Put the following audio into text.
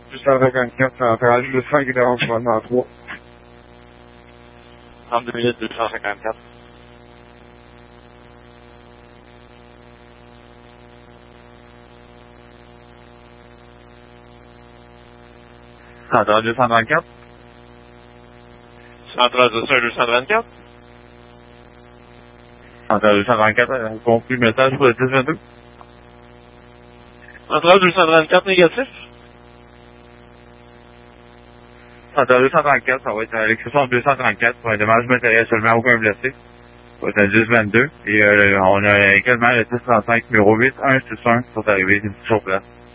du 154 central, le 5 d'avancement 3. 32 minutes 254. Central 234. Central 224. Central 234, conclu message pour le 1022. Central 234 négatif. Central 234, ça va être à l'expression 234 pour un dommage matériel seulement, aucun blessé. Ça va être un 1022. Et on a également le 1035 numéro 8161 qui sont arrivés sur place.